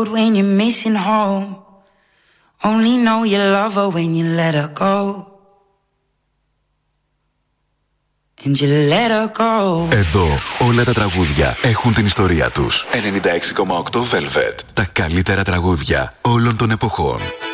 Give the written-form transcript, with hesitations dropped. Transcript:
when you're missing home. Only know you love her when you let her go. And you let her go. Εδώ όλα τα τραγούδια έχουν την ιστορία τους. 96,8 Velvet. Τα καλύτερα τραγούδια όλων των εποχών.